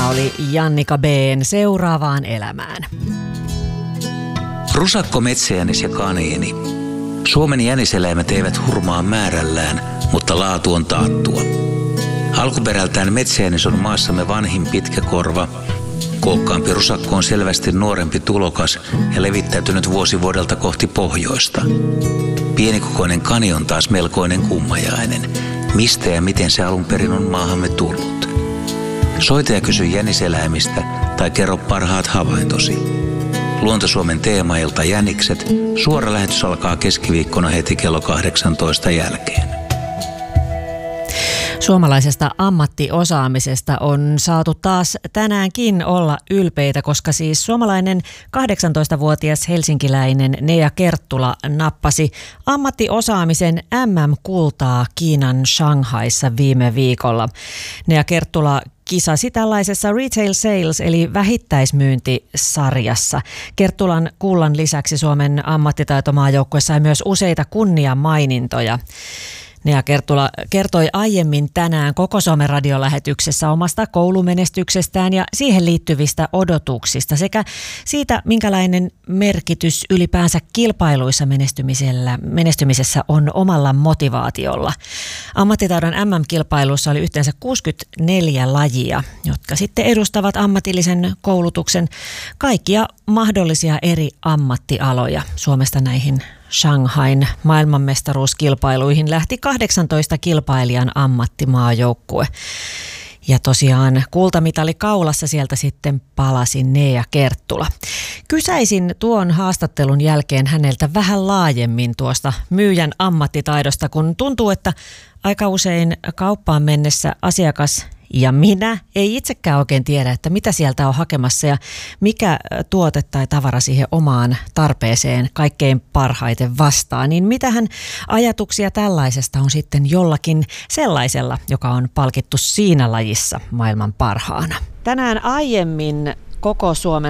oli Jannika B:n Seuraavaan elämään. Rusakko, metsäjänis ja kaniini. Suomen jäniseläimet eivät hurmaa määrällään, mutta laatu on taattua. Alkuperältään metsäjänis on maassamme vanhin pitkäkorva. Kookkaampi rusakko on selvästi nuorempi tulokas ja levittäytynyt vuosi vuodelta kohti pohjoista. Pienikokoinen kani on taas melkoinen kummajainen. Mistä ja miten se alun perin on maahamme tullut? Soita ja kysy jäniseläimistä tai kerro parhaat havaintosi. Luonto-Suomen teemailta Jänikset. Suora lähetys alkaa keskiviikkona heti kello 18 jälkeen. Suomalaisesta ammattiosaamisesta on saatu taas tänäänkin olla ylpeitä, koska siis suomalainen 18-vuotias helsinkiläinen Nea Kerttula nappasi ammattiosaamisen MM-kultaa Kiinan Shanghaissa viime viikolla. Nea Kerttula kisasi tällaisessa Retail Sales eli vähittäismyyntisarjassa. Kerttulan kullan lisäksi Suomen ammattitaitomaajoukkue sai myös useita kunniamainintoja. Nea Kerttula kertoi aiemmin tänään Koko Suomen radiolähetyksessä omasta koulumenestyksestään ja siihen liittyvistä odotuksista sekä siitä, minkälainen merkitys ylipäänsä kilpailuissa menestymisessä on omalla motivaatiolla. Ammattitaidon MM-kilpailussa oli yhteensä 64 lajia, jotka sitten edustavat ammatillisen koulutuksen kaikkia mahdollisia eri ammattialoja. Suomesta näihin Shanghain maailmanmestaruuskilpailuihin lähti 18 kilpailijan ammattimaajoukkue. Ja tosiaan kultamitali kaulassa sieltä sitten palasi Nea Kerttula. Kysäisin tuon haastattelun jälkeen häneltä vähän laajemmin tuosta myyjän ammattitaidosta, kun tuntuu, että aika usein kauppaan mennessä asiakas ja minä ei itsekään oikein tiedä, että mitä sieltä on hakemassa ja mikä tuote tai tavara siihen omaan tarpeeseen kaikkein parhaiten vastaa. Niin mitähän ajatuksia tällaisesta on sitten jollakin sellaisella, joka on palkittu siinä lajissa maailman parhaana? Tänään aiemmin Koko Suomen